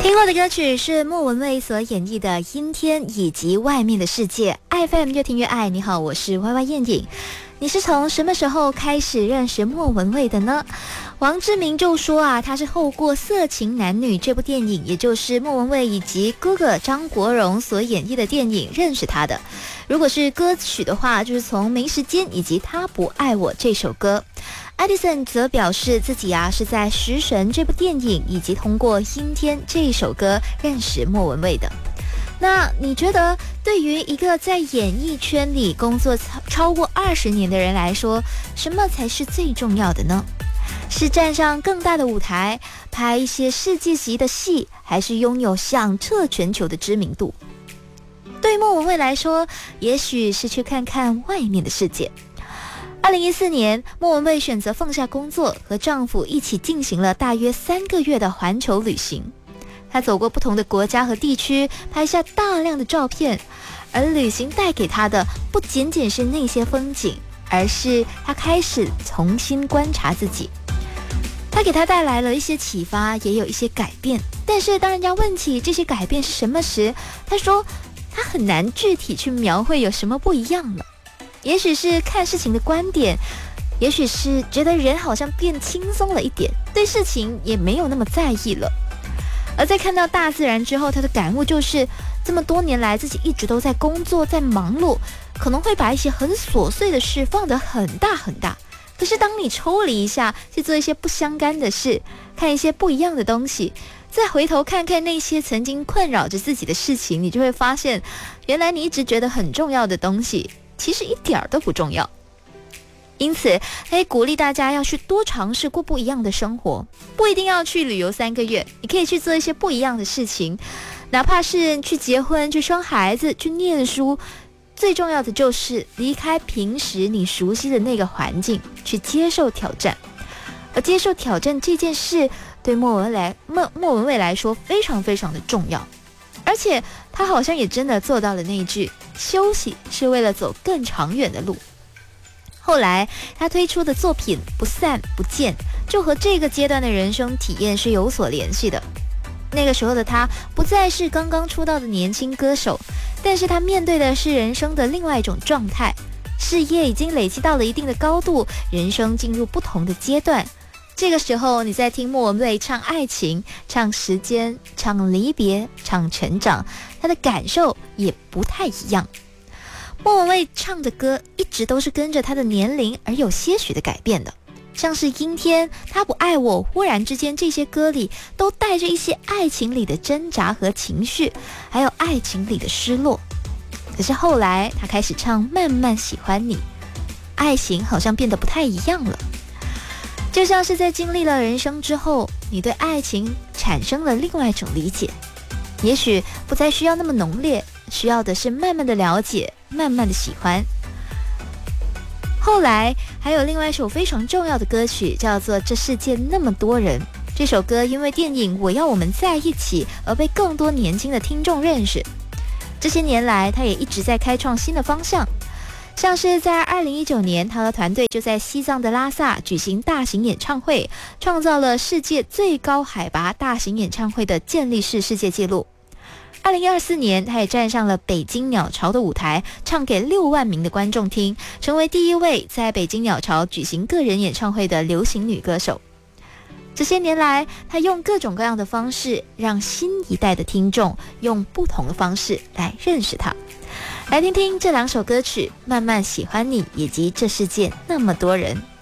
听过的歌曲是莫文蔚所演绎的《阴天》以及《外面的世界》。iFM 越听越爱，你好，我是 YY 燕影。你是从什么时候开始认识莫文蔚的呢？王志明就说啊，他是透过《色情男女》这部电影，也就是莫文蔚以及哥哥张国荣所演绎的电影认识他的。如果是歌曲的话，就是从《没时间》以及《他不爱我》这首歌。Edison 则表示自己是在《食神》这部电影以及通过《阴天》这首歌认识莫文蔚的。那你觉得对于一个在演艺圈里工作超过20年的人来说，什么才是最重要的呢？是站上更大的舞台，拍一些世界级的戏，还是拥有响彻全球的知名度？对莫文蔚来说，也许是去看看外面的世界。2014年，莫文蔚选择放下工作，和丈夫一起进行了大约3个月的环球旅行。她走过不同的国家和地区，拍下大量的照片，而旅行带给她的不仅仅是那些风景，而是她开始重新观察自己。她给她带来了一些启发，也有一些改变。但是当人家问起这些改变是什么时，她说她很难具体去描绘有什么不一样了。也许是看事情的观点，也许是觉得人好像变轻松了一点，对事情也没有那么在意了。而在看到大自然之后，他的感悟就是这么多年来自己一直都在工作，在忙碌，可能会把一些很琐碎的事放得很大很大。可是当你抽离一下，去做一些不相干的事，看一些不一样的东西，再回头看看那些曾经困扰着自己的事情，你就会发现，原来你一直觉得很重要的东西其实一点儿都不重要。因此可以鼓励大家要去多尝试过不一样的生活，不一定要去旅游3个月，你可以去做一些不一样的事情，哪怕是去结婚、去生孩子、去念书，最重要的就是离开平时你熟悉的那个环境，去接受挑战。而接受挑战这件事对莫文蔚来说非常非常的重要，而且他好像也真的做到了那一句，休息是为了走更长远的路。后来他推出的作品《不散不见》就和这个阶段的人生体验是有所联系的。那个时候的他不再是刚刚出道的年轻歌手，但是他面对的是人生的另外一种状态，事业已经累积到了一定的高度，人生进入不同的阶段。这个时候你在听莫文蔚唱爱情、唱时间、唱离别、唱成长，他的感受也不太一样。莫文蔚唱的歌一直都是跟着她的年龄而有些许的改变的，像是《阴天》、《他不爱我》、《忽然之间》这些歌里都带着一些爱情里的挣扎和情绪，还有爱情里的失落。可是后来她开始唱《慢慢喜欢你》，爱情好像变得不太一样了，就像是在经历了人生之后，你对爱情产生了另外一种理解，也许不再需要那么浓烈，需要的是慢慢的了解，慢慢的喜欢。后来还有另外一首非常重要的歌曲，叫做《这世界那么多人》。这首歌因为电影《我要我们在一起》而被更多年轻的听众认识。这些年来，他也一直在开创新的方向，像是在2019年，他和团队就在西藏的拉萨举行大型演唱会，创造了世界最高海拔大型演唱会的健力士世界纪录。2024年，他也站上了北京鸟巢的舞台，唱给6万名的观众听，成为第一位在北京鸟巢举行个人演唱会的流行女歌手。这些年来，他用各种各样的方式，让新一代的听众用不同的方式来认识他。来听听这2首歌曲《慢慢喜欢你》以及《这世界那么多人》。